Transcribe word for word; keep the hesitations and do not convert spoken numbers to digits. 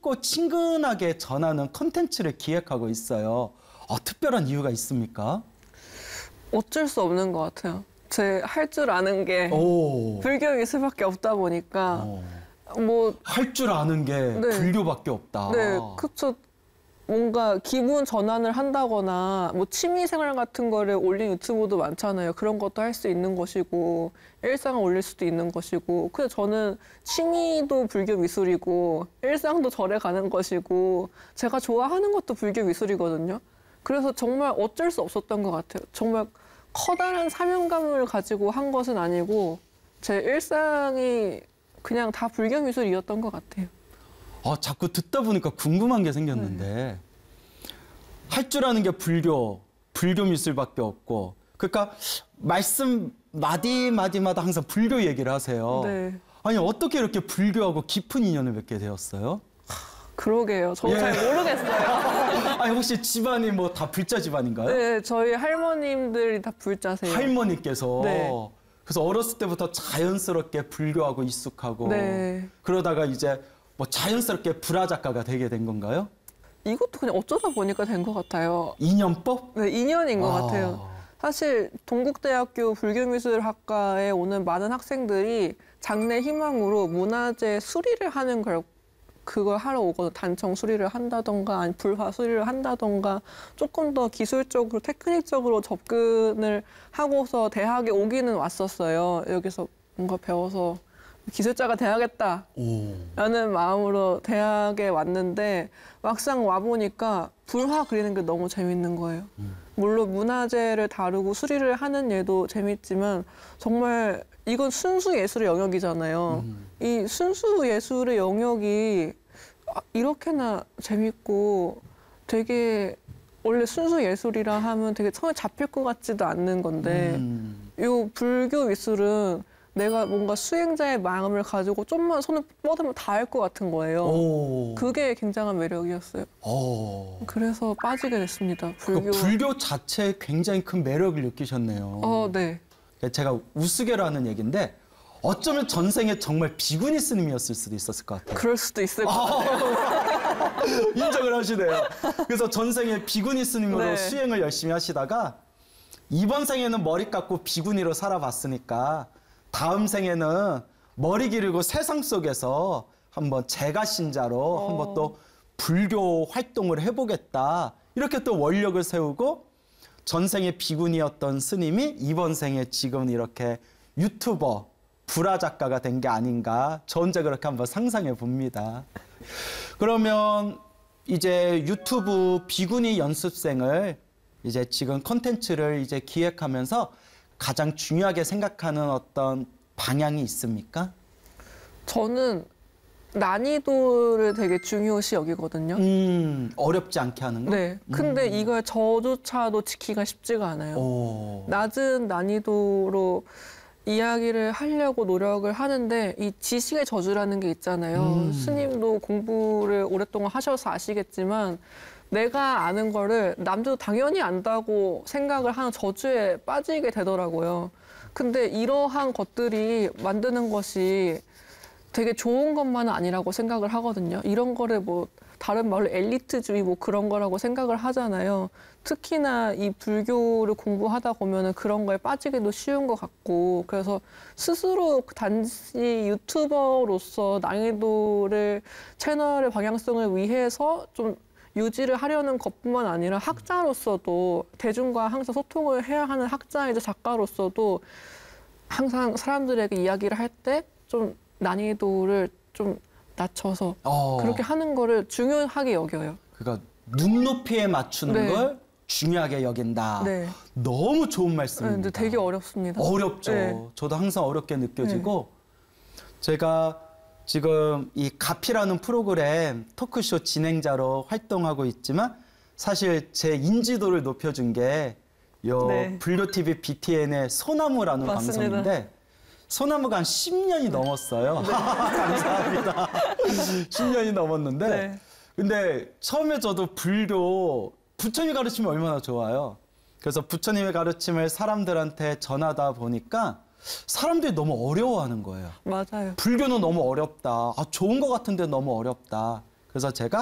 쉽고 친근하게 전하는 컨텐츠를 기획하고 있어요. 어, 특별한 이유가 있습니까? 어쩔 수 없는 것 같아요. 제 할 줄 아는 게 오. 불교 미술밖에 없다 보니까 어. 뭐 할 줄 아는 게 네. 불교밖에 없다. 네, 그쵸. 뭔가 기분 전환을 한다거나 뭐 취미생활 같은 거를 올린 유튜브도 많잖아요. 그런 것도 할 수 있는 것이고 일상을 올릴 수도 있는 것이고 근데 저는 취미도 불교 미술이고 일상도 절에 가는 것이고 제가 좋아하는 것도 불교 미술이거든요. 그래서 정말 어쩔 수 없었던 것 같아요. 정말 커다란 사명감을 가지고 한 것은 아니고 제 일상이 그냥 다 불교 미술이었던 것 같아요. 아, 자꾸 듣다 보니까 궁금한 게 생겼는데 네. 할 줄 아는 게 불교, 불교 미술밖에 없고 그러니까 말씀 마디마디마다 항상 불교 얘기를 하세요. 네. 아니 어떻게 이렇게 불교하고 깊은 인연을 맺게 되었어요? 그러게요. 저도 예. 잘 모르겠어요. 아니 혹시 집안이 뭐 다 불자 집안인가요? 네, 저희 할머님들이 다 불자세요. 할머니께서 네. 그래서 어렸을 때부터 자연스럽게 불교하고 익숙하고 네. 그러다가 이제 뭐 자연스럽게 불화 작가가 되게 된 건가요? 이것도 그냥 어쩌다 보니까 된 것 같아요. 인연법? 네, 인연인 것 아. 같아요. 사실 동국대학교 불교미술학과에 오는 많은 학생들이 장래 희망으로 문화재 수리를 하는 걸 그걸 하러 오거든요. 단청 수리를 한다던가 아니 불화 수리를 한다던가 조금 더 기술적으로 테크닉적으로 접근을 하고서 대학에 오기는 왔었어요. 여기서 뭔가 배워서 기술자가 돼야겠다 라는 마음으로 대학에 왔는데 막상 와보니까 불화 그리는 게 너무 재밌는 거예요. 음. 물론 문화재를 다루고 수리를 하는 예도 재밌지만 정말 이건 순수 예술의 영역이잖아요. 음. 이 순수 예술의 영역이 이렇게나 재밌고 되게 원래 순수 예술이라 하면 되게 처음에 잡힐 것 같지도 않는 건데 음. 이 불교 미술은 내가 뭔가 수행자의 마음을 가지고 좀만 손을 뻗으면 다 할 것 같은 거예요. 오. 그게 굉장한 매력이었어요. 오. 그래서 빠지게 됐습니다. 불교. 그 불교 자체에 굉장히 큰 매력을 느끼셨네요. 어, 네. 제가 우스개로 하는 얘기인데 어쩌면 전생에 정말 비구니 스님이었을 수도 있었을 것 같아요. 그럴 수도 있을 것 같아요. 인정을 하시네요. 그래서 전생에 비구니 스님으로 네. 수행을 열심히 하시다가 이번 생에는 머리 깎고 비구니로 살아봤으니까 다음 생에는 머리 기르고 세상 속에서 한번 제가 신자로 어. 한번 또 불교 활동을 해보겠다. 이렇게 또 원력을 세우고 전생에 비구니였던 스님이 이번 생에 지금 이렇게 유튜버, 불화 작가가 된 게 아닌가. 저 혼자 그렇게 한번 상상해 봅니다. 그러면 이제 유튜브 비구니 연습생을 이제 지금 콘텐츠를 이제 기획하면서 가장 중요하게 생각하는 어떤 방향이 있습니까? 저는 난이도를 되게 중요시 여기거든요. 음, 어렵지 않게 하는 거? 네. 근데 음. 이걸 저조차도 지키기가 쉽지가 않아요. 오. 낮은 난이도로 이야기를 하려고 노력을 하는데 이 지식의 저주라는 게 있잖아요. 음. 스님도 공부를 오랫동안 하셔서 아시겠지만 내가 아는 거를 남들도 당연히 안다고 생각을 하는 저주에 빠지게 되더라고요. 근데 이러한 것들이 만드는 것이 되게 좋은 것만은 아니라고 생각을 하거든요. 이런 거를 뭐 다른 말로 엘리트주의 뭐 그런 거라고 생각을 하잖아요. 특히나 이 불교를 공부하다 보면은 그런 거에 빠지기도 쉬운 것 같고 그래서 스스로 단지 유튜버로서 난이도를 채널의 방향성을 위해서 좀 유지를 하려는 것뿐만 아니라 학자로서도 대중과 항상 소통을 해야 하는 학자이자 작가로서도 항상 사람들에게 이야기를 할 때 좀 난이도를 좀 낮춰서 어. 그렇게 하는 거를 중요하게 여겨요. 그러니까 눈높이에 맞추는 네. 걸 중요하게 여긴다. 네. 너무 좋은 네, 말씀입니다. 근데 되게 어렵습니다. 어렵죠. 네. 저도 항상 어렵게 느껴지고 제가 지금 이 가피라는 프로그램 토크쇼 진행자로 활동하고 있지만 사실 제 인지도를 높여준 게 요 네. 불교티비 비티엔의 소나무라는 맞습니다. 방송인데 소나무가 한 십 년이 넘었어요. 감사합니다. 십 년이 넘었는데 네. 근데 처음에 저도 불교 부처님 가르치면 얼마나 좋아요. 그래서 부처님의 가르침을 사람들한테 전하다 보니까 사람들이 너무 어려워하는 거예요. 맞아요. 불교는 너무 어렵다. 아, 좋은 것 같은데 너무 어렵다. 그래서 제가